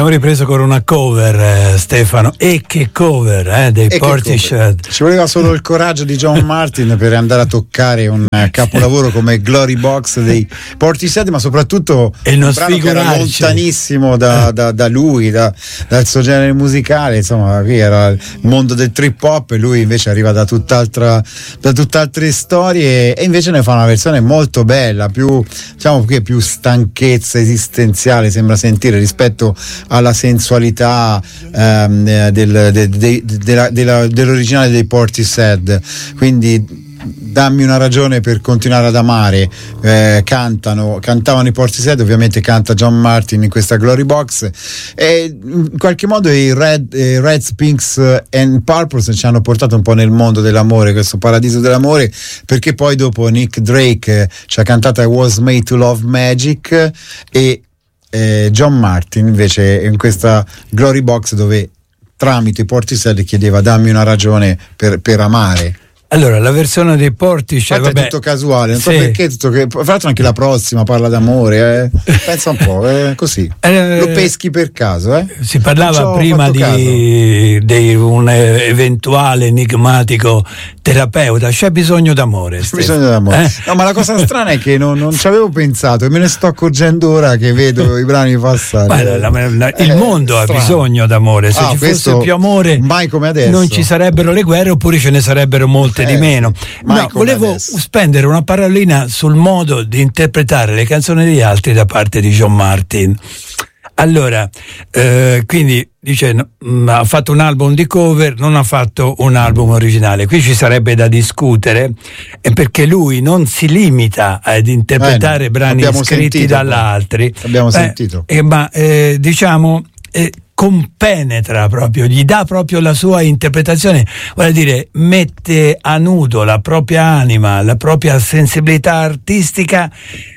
abbiamo ripreso con una cover, Stefano, e che cover dei Portishead. Ci voleva solo il coraggio di John Martyn per andare a toccare un capolavoro come Glory Box dei Portishead, ma soprattutto un brano che era lontanissimo da lui, dal suo genere musicale. Insomma, qui era il mondo del trip hop e lui invece arriva da tutt'altre storie, e invece ne fa una versione molto bella, più, diciamo, più stanchezza esistenziale sembra sentire rispetto alla sensualità dell'originale dei Portishead. Quindi dammi una ragione per continuare ad amare, cantavano i Portishead, ovviamente canta John Martyn in questa Glory Box, e in qualche modo i Reds, Pinks and Purples ci hanno portato un po' nel mondo dell'amore, questo paradiso dell'amore, perché poi dopo Nick Drake ci ha cantato I Was Made to Love Magic, e John Martyn invece in questa Glory Box, dove tramite i Portishead chiedeva dammi una ragione per amare. Allora, la versione dei Portishead è tutto casuale, non so perché fra l'altro anche la prossima parla d'amore, pensa un po', così lo peschi per caso, Si parlava prima di un eventuale enigmatico terapeuta, c'è bisogno d'amore. No, ma la cosa strana è che non ci avevo pensato e me ne sto accorgendo ora che vedo i brani passare. Il mondo ha bisogno d'amore, se ci fosse più amore mai come adesso non ci sarebbero le guerre, oppure ce ne sarebbero molte di meno. No, volevo spendere una parolina sul modo di interpretare le canzoni degli altri da parte di John Martyn. Allora, quindi dice ha fatto un album di cover, non ha fatto un album originale. Qui ci sarebbe da discutere, perché lui non si limita ad interpretare brani scritti dall'altri. Abbiamo sentito. Ma diciamo compenetra proprio, gli dà proprio la sua interpretazione, vuol dire mette a nudo la propria anima, la propria sensibilità artistica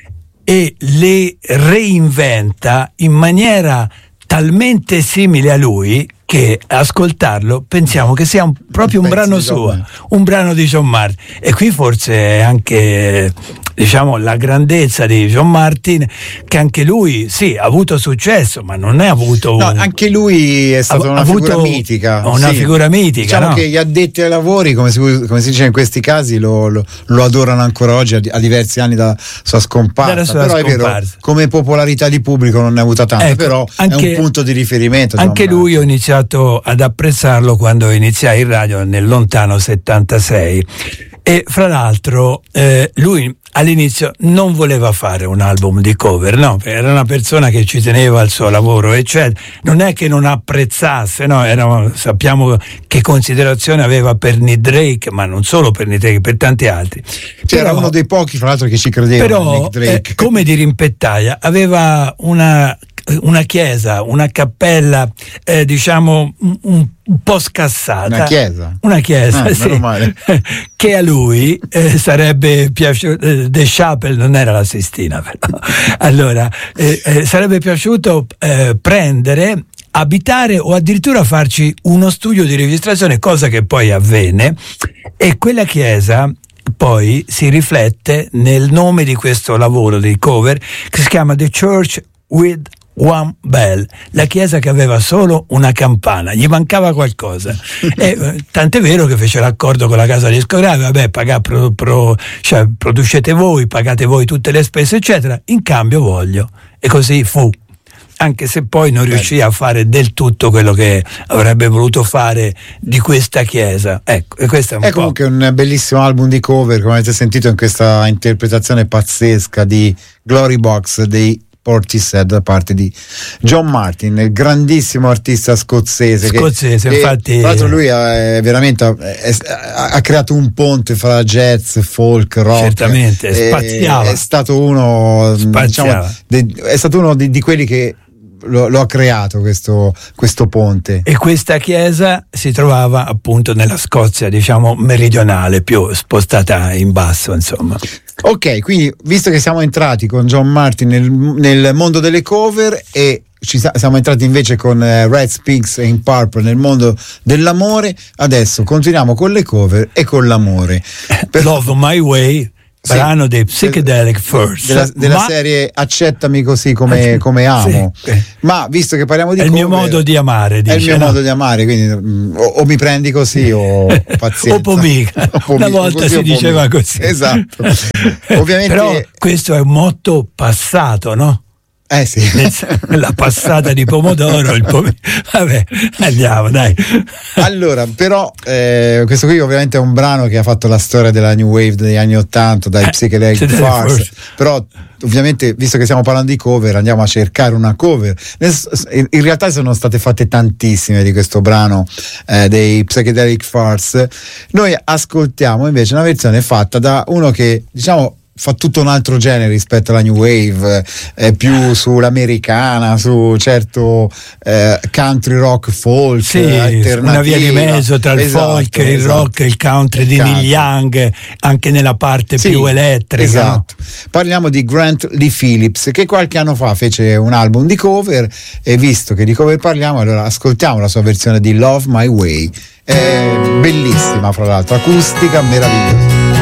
e le reinventa in maniera talmente simile a lui che ascoltarlo pensiamo che sia proprio un brano suo, un brano di John Martyn. E qui forse è anche, diciamo, la grandezza di John Martyn, che anche lui ha avuto successo, ma non è avuto anche lui è stato una figura mitica. Figura mitica, diciamo che gli addetti ai lavori, come si dice in questi casi, lo adorano ancora oggi a diversi anni dalla sua scomparsa. Però è vero, come popolarità di pubblico non ne ha avuta tanta, però è un punto di riferimento. Anche lui ho iniziato ad apprezzarlo quando iniziai in radio nel lontano 76, e fra l'altro lui all'inizio non voleva fare un album di cover, no, era una persona che ci teneva al suo lavoro, eccetera. Non è che non apprezzasse, no, sappiamo che considerazione aveva per Nick Drake, ma non solo per Nick Drake, per tanti altri. Era uno dei pochi, fra l'altro, che ci credeva. Però Nick Drake. Come di rimpettaia aveva una chiesa, una cappella, diciamo un po' scassata. Una chiesa, sì, che a lui sarebbe piaciuto. The Chapel non era la Sistina, però. Allora sarebbe piaciuto prendere, abitare o addirittura farci uno studio di registrazione, cosa che poi avvenne, e quella chiesa poi si riflette nel nome di questo lavoro di cover, che si chiama The Church with One Bell, la chiesa che aveva solo una campana, gli mancava qualcosa. E tant'è vero che fece l'accordo con la casa discografica, cioè, producete voi, pagate voi tutte le spese, eccetera, in cambio voglio. E così fu, anche se poi non riuscì a fare del tutto quello che avrebbe voluto fare di questa chiesa. Ecco, e questo è comunque un bellissimo album di cover, come avete sentito in questa interpretazione pazzesca di Glory Box dei Portishead da parte di John Martyn, il grandissimo artista scozzese, infatti. Tra l'altro lui ha creato un ponte fra jazz, folk, rock. Certamente, spaziava. È stato uno, diciamo, è stato uno di quelli che lo ha creato questo ponte. E questa chiesa si trovava appunto nella Scozia, diciamo meridionale, più spostata in basso, insomma. Ok, quindi visto che siamo entrati con John Martyn nel mondo delle cover, e siamo entrati invece con Reds, Pinks and Purple nel mondo dell'amore, adesso continuiamo con le cover e con l'amore. Love My Way, brano dei Psychedelic Furs della serie Accettami così come amo. Ma visto che parliamo di è il mio modo di amare, dice, è il mio modo di amare, quindi o mi prendi così o pazienza. O pomica. Una volta si diceva così. Esatto. Ovviamente. Però questo è un motto passato, no? Sì. La passata di pomodoro, vabbè, andiamo, dai. Allora, però questo qui ovviamente è un brano che ha fatto la storia della New Wave degli anni '80, dai Psychedelic Furs, però ovviamente, visto che stiamo parlando di cover, andiamo a cercare una cover. In realtà sono state fatte tantissime di questo brano dei Psychedelic Furs. Noi ascoltiamo invece una versione fatta da uno che, diciamo, fa tutto un altro genere rispetto alla New Wave, più sull'americana, su certo country rock folk, alternativa, una via di mezzo tra il folk, il rock e il country di Neil Young, anche nella parte più elettrica. Esatto. No? Parliamo di Grant Lee Phillips, che qualche anno fa fece un album di cover, e visto che di cover parliamo, allora ascoltiamo la sua versione di Love My Way. È bellissima, fra l'altro, acustica meravigliosa.